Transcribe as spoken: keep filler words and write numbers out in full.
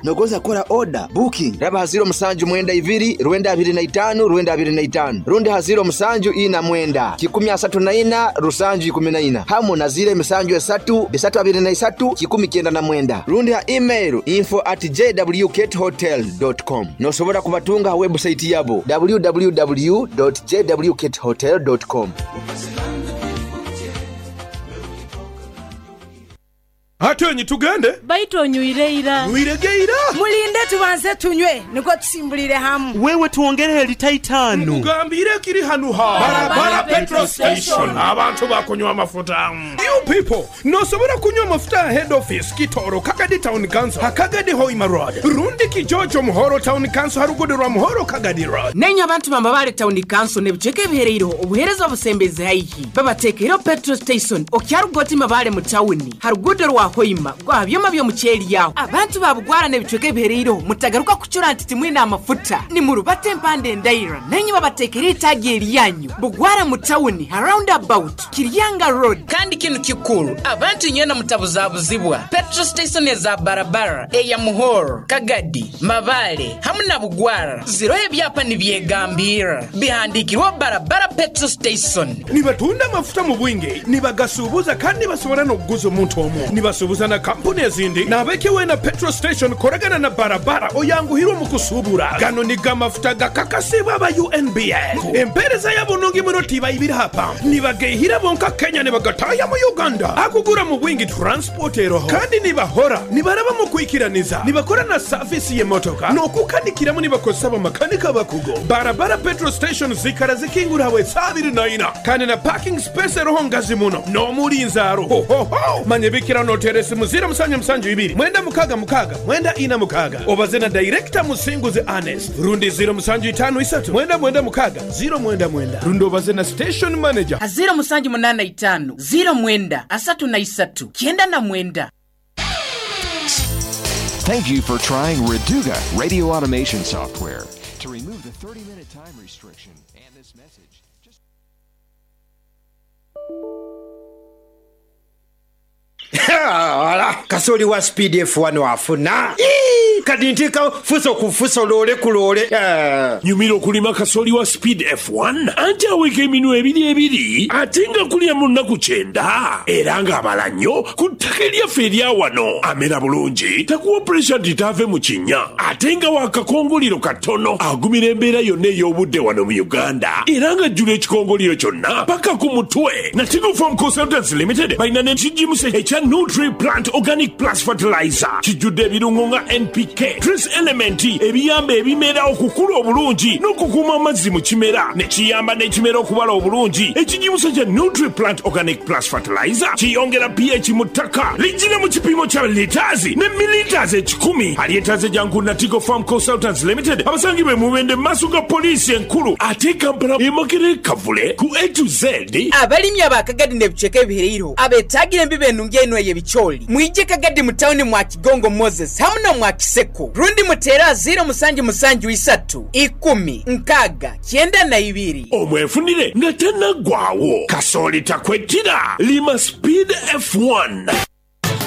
nogoza kola order booking raba haziro musanju mwenda ibiri rwenda abiri na itanu rwenda abiri na itanu rundi haziro musanju ina mwenda kikumi asatu na ina rusanju ikumi na ina hamu na zile musanju esatu esatu abiri na isatu kikumi kenda na mwenda rundi ha email info at j w kate hotel dot com nosobora kubatunga website yabo w w w dot j w kate hotel dot com. Hatonyi tugende baito nyuireira nyuiregeira mulinde tubanze tunywe niko tusimbulire hamu wewe tuongere litaitano mugambire kiri hanu ha barabara petrol station abantu bakonywa amafuta. You people no sobora kunywa amafuta head office Kitoro Kagadi Town Council Hakagadi Hoima Road rundi Kijojo Muhoro Town Council harugudu rwa Muhoro Kagadi Road nenya abantu bambabare Town Council nebucheke bihereiro ubuhereza obusembeze haiki babatekero petrol station okyarugoti mabare mu town harugudu rwa Hoima kwa byoma byo mucheli yaho abantu babugwarane bichweke bihereiro mutagaruka kucura ntiti mwina amafuta ni murubate mpande ndaira nenyi babatekeri tageri yanyu bugwara mu town around about Kiryanga Road kandi kintu kikuru abantu nyena mutabuzabuzibwa petrol station za barabara eya Muhoro Kagadi Mabale hamuna bugwara zero ebyapa nibyegambira bihandikirwa barabara petrol station nibatunda amafuta mu bwinge nibagasubuza kandi basobora no kuguza umuntu omo nibasubuza na kampuni ezindi nabekewe na petrol station koragana na barabara oyanguhirwa mu kusubura gano ni gamafuta gakakasibwa aba U N B S empereza yabunungi munoti bayibira hapa nibagehira bonka Kenya nibagataya mu Uganda akugura mu bwingi transport eroho kandi nibahora nibaraba mu kwikiraniza nibakora na service ye motoka no kukanikira mu nibakosaba makanika bakugo barabara petrol station zikara zikingura we sabiri na ina kandi na parking space eroho ngazi muno no muri nzaro ho ho ho manyebikira no teresi muzira musanya musanju ibiri mwenda mukaga mukaga mwenda ina mukaga obazena director musinguze Ernest rundi zero musanju itanu isatu mwenda mwenda mukaga zero mwenda mwenda rundo obazena station manager zero musanju munana itanu zero mwenda asatu na isatu kienda na mwenda. Thank you for trying Reduga radio automation software to remove the thirty minute time restriction and this message. Just ala kasoli wa speed F one wafuna kadintika fuso kufuso lole kulole nyumiro kulima kasoli wa speed F one ante aweke minu ebiri ebiri atinga kulia munna kuchenda eranga abalanyo kutakelia feria wano amera bulungi takuwa pressure ditave mu kinya atenga wakakongoliro katono agumira embeera yonna ey'obudde wano mu Uganda eranga jule ekikongoliro kyonna paka ku mutwe na Tigo Farm Consultants Limited balina ne kijimuse ekya Nutri Plant Organic Plus Fertilizer kijudde ebirungo nga N P K Trace Element ebiyamba ebimera okukula obulungi n'okukuma amazzi mu kimera ne kiyamba n'ekimera okubala obulungi ekijimuso kya Nutri Plant Organic Plus Fertilizer kiyongera pH mu ttaka lijjira mu kipimo kya liters ne milliliters ekikumi alietaze jangu na Tigo Farm Consultants Limited abasangibwe mu Bende maaso ga poliisi enkulu ate Kampala emokere kavule ku A to Z abalimi abakagadi ne bicheke ebihereiro abetagire mbibe nungi eno yebicholi mwije Kagadi mu town mwa Kigongo Moses hamuna mwa Kiseko rundi mutera zero musanju musanju isatu ikumi nkaga kienda na ibiri omwefunire nga tena gwawo kasoli takwetira lima speed F one.